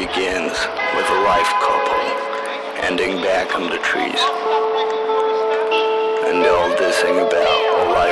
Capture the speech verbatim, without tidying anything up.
begins with a life couple ending back on the trees. And all this thing about a life